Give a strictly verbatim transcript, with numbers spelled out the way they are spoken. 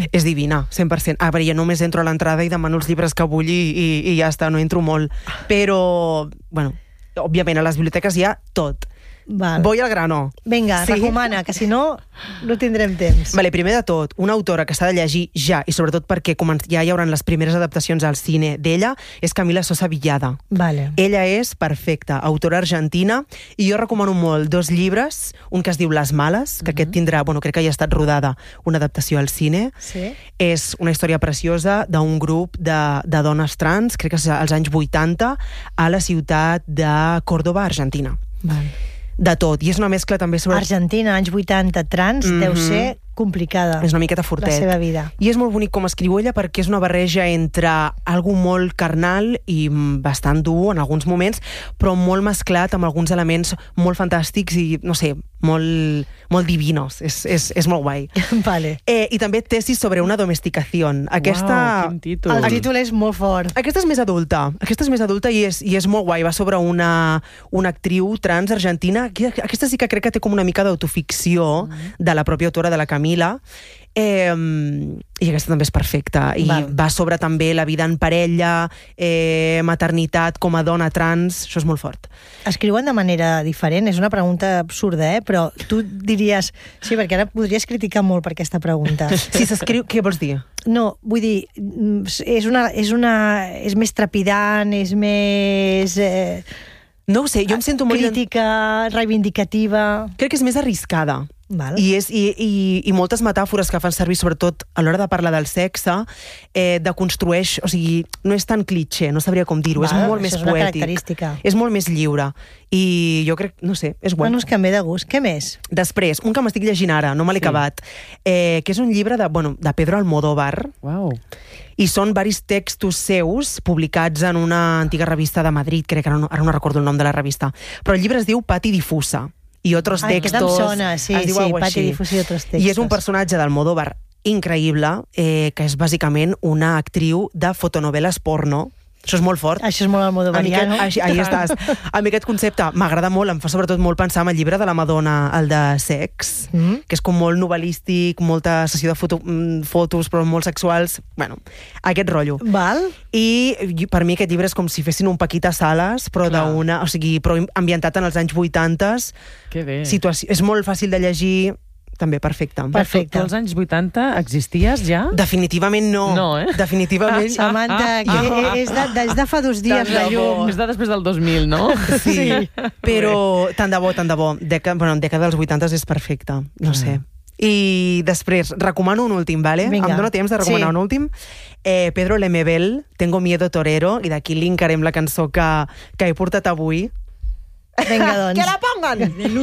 És divina, cent per cent. A veure, jo només entro a l'entrada i demano els llibres que vull i, i, i ja està, no entro molt. Però, bueno, òbviament a les biblioteques hi ha tot. Val. Voy al grano. Vinga, Sí? recomana, que si no, no tindrem temps. Vale, primer de tot, una autora que s'ha de llegir ja, i sobretot perquè comen- ja hi haurà les primeres adaptacions al cine d'ella, és Camila Sosa Villada. Vale. Ella és perfecta, autora argentina, i jo recomano molt dos llibres, un que es diu Les Males, que aquest tindrà, bueno, crec que ja ha estat rodada una adaptació al cine. Sí. És una història preciosa d'un grup de, de dones trans, crec que és als anys vuitanta, a la ciutat de Córdoba, Argentina. Val. De tot, i és una mescla també sobre... Argentina, anys vuitanta, trans, Mhm. deu ser complicada. És una miqueta fortet. La seva vida. I és molt bonic com escriu ella perquè és una barreja entre algo molt carnal i bastant dur en alguns moments, però molt mesclat amb alguns elements molt fantàstics i, no sé, molt, molt divinos. És, és, és molt guai. Vale. Eh, I també tesis sobre una domesticación. Aquesta... Uau, quin títol. El títol és molt fort. Aquesta és més adulta. Aquesta és més adulta i és, i és molt guai. Va sobre una, una actriu trans argentina. Aquesta sí que crec que té com una mica d'autoficció de la pròpia autora, de la Camila. Eh, I aquesta també és perfecta. I Val. va sobre també la vida en parella, eh, maternitat com a dona trans. Això és molt fort. Escriuen de manera diferent? És una pregunta absurda, eh? Però tu diries... Sí, perquè ara podries criticar molt per aquesta pregunta. Si s'escriu... Què vols dir? No, vull dir, és una... És, una, és més trepidant, és més... Eh, No ho sé, jo em sento molt... crítica, reivindicativa... Crec que és més arriscada. Val. I, és, i, i, i moltes metàfores que fan servir, sobretot a l'hora de parlar del sexe, eh, deconstrueix, o sigui, no és tan cliché, no sabria com dir-ho, és Val, molt això més és una poètic. característica. És molt més lliure. I jo crec, no sé, és guai. Bueno, és que em ve de gust. Què més? Després, un que m'estic llegint ara, no me l'he Sí. acabat, eh, que és un llibre de, bueno, de Pedro Almodóvar, Uau. i són varis textos seus publicats en una antiga revista de Madrid, crec que ara no, ara no recordo el nom de la revista, però el llibre es diu Pati Difusa, i otros Ah, aquest textos... em sona, sí, es diu sí, algo Pati així. Difusa i otros textos. I és un personatge d'Almodóvar increïble, eh, que és bàsicament una actriu de fotonovel·les porno. Això és molt fort. Això és molt A mi almodovariano. aquest, ahí estàs. A mi aquest concepte m'agrada molt, em fa sobretot molt pensar en el llibre de la Madonna, el de Sex, Mm. que és com molt novel·lístic, molta sessió de foto, mm, fotos, però molt sexuals. Bueno, aquest rotllo. Val? I i per mi aquest llibre és com si fessin un Paquita Salas, però Clar. d'una, o sigui, però ambientat en els anys vuitanta. Que bé. Situació, és molt fàcil de llegir, també perfecte. Perfecte. Tu als anys vuitanta existies ja? Definitivament no. No, eh? Definitivament. Samantha, que és de, és de fa dos dies la llum. És de després del dos mil, no? Sí, però tant de bo, tant de bo. Deca, bueno, en dècada dels vuitanta és perfecte, no sé. I després, recomano un últim, ¿vale? Vinga. Em dóna temps de recomanar Sí. un últim. Eh, Pedro Lemebel, Tengo miedo torero, i d'aquí linkarem la cançó que, que he portat avui. Vinga, doncs. Que la pongan!